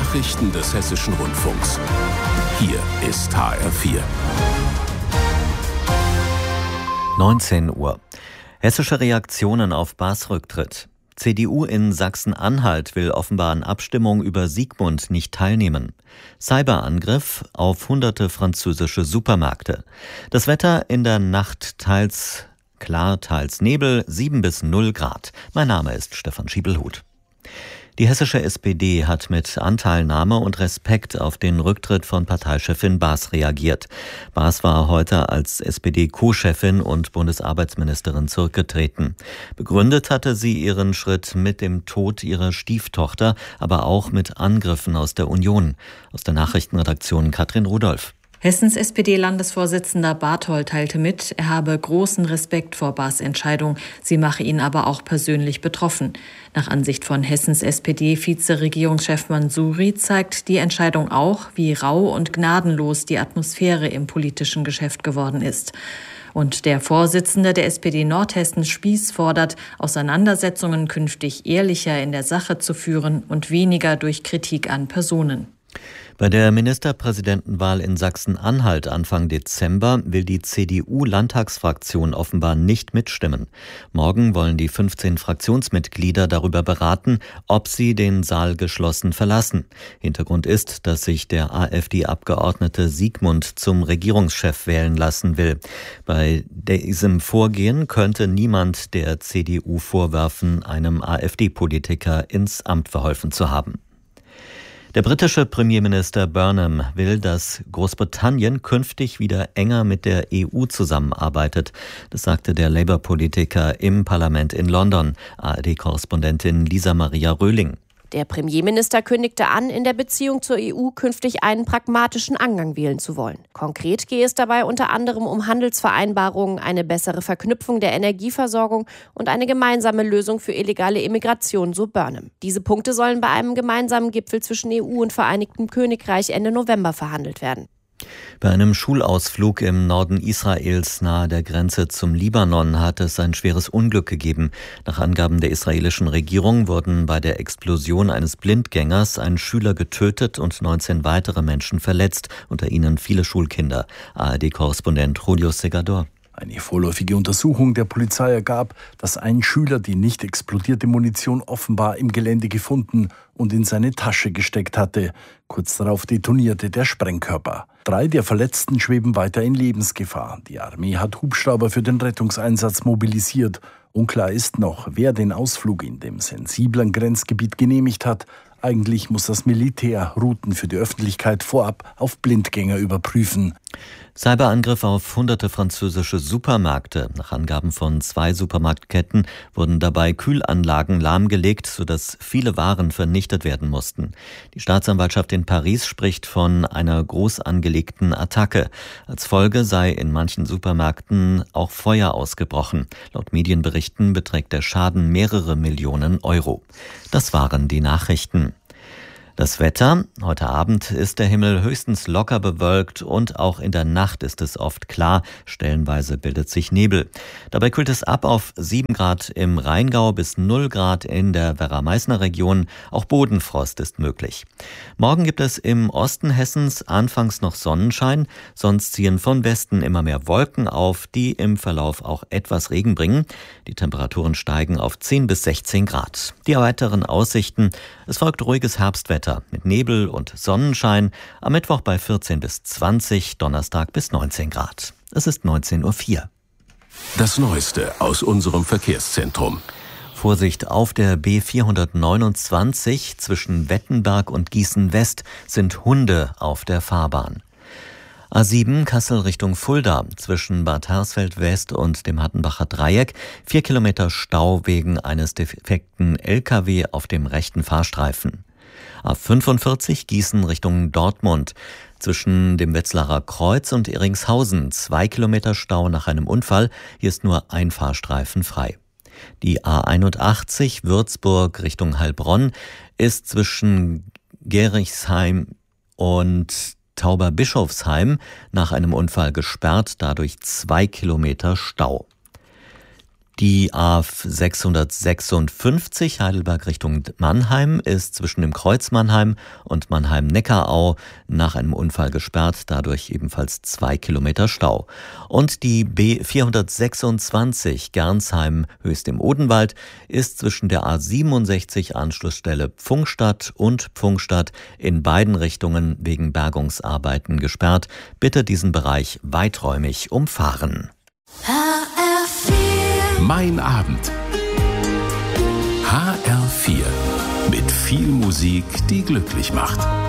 Nachrichten des Hessischen Rundfunks. Hier ist HR4. 19 Uhr. Hessische Reaktionen auf Baas Rücktritt. CDU in Sachsen-Anhalt will offenbar an Abstimmung über Sigmund nicht teilnehmen. Cyberangriff auf hunderte französische Supermärkte. Das Wetter in der Nacht teils klar, teils Nebel, 7 bis 0 Grad. Mein Name ist Stefan Schiebelhuth. Die hessische SPD hat mit Anteilnahme und Respekt auf den Rücktritt von Parteichefin Baas reagiert. Baas war heute als SPD-Co-Chefin und Bundesarbeitsministerin zurückgetreten. Begründet hatte sie ihren Schritt mit dem Tod ihrer Stieftochter, aber auch mit Angriffen aus der Union. Aus der Nachrichtenredaktion Katrin Rudolph. Hessens SPD-Landesvorsitzender Barthold teilte mit, er habe großen Respekt vor Baas' Entscheidung, sie mache ihn aber auch persönlich betroffen. Nach Ansicht von Hessens SPD-Vize-Regierungschef Mansouri zeigt die Entscheidung auch, wie rau und gnadenlos die Atmosphäre im politischen Geschäft geworden ist. Und der Vorsitzende der SPD Nordhessen Spieß fordert, Auseinandersetzungen künftig ehrlicher in der Sache zu führen und weniger durch Kritik an Personen. Bei der Ministerpräsidentenwahl in Sachsen-Anhalt Anfang Dezember will die CDU-Landtagsfraktion offenbar nicht mitstimmen. Morgen wollen die 15 Fraktionsmitglieder darüber beraten, ob sie den Saal geschlossen verlassen. Hintergrund ist, dass sich der AfD-Abgeordnete Sigmund zum Regierungschef wählen lassen will. Bei diesem Vorgehen könnte niemand der CDU vorwerfen, einem AfD-Politiker ins Amt verholfen zu haben. Der britische Premierminister Burnham will, dass Großbritannien künftig wieder enger mit der EU zusammenarbeitet. Das sagte der Labour-Politiker im Parlament in London, ARD-Korrespondentin Lisa Maria Röhling. Der Premierminister kündigte an, in der Beziehung zur EU künftig einen pragmatischen Angang wählen zu wollen. Konkret gehe es dabei unter anderem um Handelsvereinbarungen, eine bessere Verknüpfung der Energieversorgung und eine gemeinsame Lösung für illegale Immigration, so Burnham. Diese Punkte sollen bei einem gemeinsamen Gipfel zwischen EU und Vereinigtem Königreich Ende November verhandelt werden. Bei einem Schulausflug im Norden Israels nahe der Grenze zum Libanon hat es ein schweres Unglück gegeben. Nach Angaben der israelischen Regierung wurden bei der Explosion eines Blindgängers ein Schüler getötet und 19 weitere Menschen verletzt, unter ihnen viele Schulkinder. ARD-Korrespondent Julio Segador. Eine vorläufige Untersuchung der Polizei ergab, dass ein Schüler die nicht explodierte Munition offenbar im Gelände gefunden und in seine Tasche gesteckt hatte. Kurz darauf detonierte der Sprengkörper. 3 der Verletzten schweben weiter in Lebensgefahr. Die Armee hat Hubschrauber für den Rettungseinsatz mobilisiert. Unklar ist noch, wer den Ausflug in dem sensiblen Grenzgebiet genehmigt hat. Eigentlich muss das Militär Routen für die Öffentlichkeit vorab auf Blindgänger überprüfen. Cyberangriff auf hunderte französische Supermärkte. Nach Angaben von 2 Supermarktketten wurden dabei Kühlanlagen lahmgelegt, sodass viele Waren vernichtet werden mussten. Die Staatsanwaltschaft in Paris spricht von einer groß angelegten Attacke. Als Folge sei in manchen Supermärkten auch Feuer ausgebrochen. Laut Medienberichten beträgt der Schaden mehrere Millionen Euro. Das waren die Nachrichten. Das Wetter. Heute Abend ist der Himmel höchstens locker bewölkt und auch in der Nacht ist es oft klar. Stellenweise bildet sich Nebel. Dabei kühlt es ab auf 7 Grad im Rheingau bis 0 Grad in der Werra-Meißner Region. Auch Bodenfrost ist möglich. Morgen gibt es im Osten Hessens anfangs noch Sonnenschein. Sonst ziehen von Westen immer mehr Wolken auf, die im Verlauf auch etwas Regen bringen. Die Temperaturen steigen auf 10 bis 16 Grad. Die weiteren Aussichten. Es folgt ruhiges Herbstwetter mit Nebel und Sonnenschein, am Mittwoch bei 14 bis 20, Donnerstag bis 19 Grad. Es ist 19.04 Uhr. Das Neueste aus unserem Verkehrszentrum. Vorsicht, auf der B429 zwischen Wettenberg und Gießen-West sind Hunde auf der Fahrbahn. A7 Kassel Richtung Fulda zwischen Bad Hersfeld West und dem Hattenbacher Dreieck 4 Kilometer Stau wegen eines defekten LKW auf dem rechten Fahrstreifen. A45 Gießen Richtung Dortmund zwischen dem Wetzlarer Kreuz und Eringshausen 2 Kilometer Stau nach einem Unfall. Hier ist nur ein Fahrstreifen frei. Die A81 Würzburg Richtung Heilbronn ist zwischen Gerichsheim und Tauberbischofsheim nach einem Unfall gesperrt, dadurch 2 Kilometer Stau. Die A656 Heidelberg Richtung Mannheim ist zwischen dem Kreuz Mannheim und Mannheim-Neckarau nach einem Unfall gesperrt, dadurch ebenfalls 2 Kilometer Stau. Und die B426 Gernsheim-Höchst im Odenwald ist zwischen der A67 Anschlussstelle Pfungstadt und Pfungstadt in beiden Richtungen wegen Bergungsarbeiten gesperrt. Bitte diesen Bereich weiträumig umfahren. Mein Abend. HR4. Mit viel Musik, die glücklich macht.